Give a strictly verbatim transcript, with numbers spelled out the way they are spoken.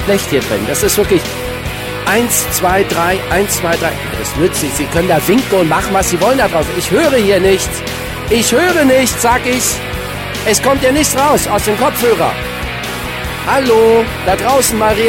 schlecht hier drin. Das ist wirklich eins, zwei, drei, eins, zwei, drei. Das nützt nicht. Sie können da winken und machen, was Sie wollen da draußen. Ich höre hier nichts. Ich höre nichts, sag ich. Es kommt ja nichts raus aus dem Kopfhörer. Hallo, da draußen, Maria.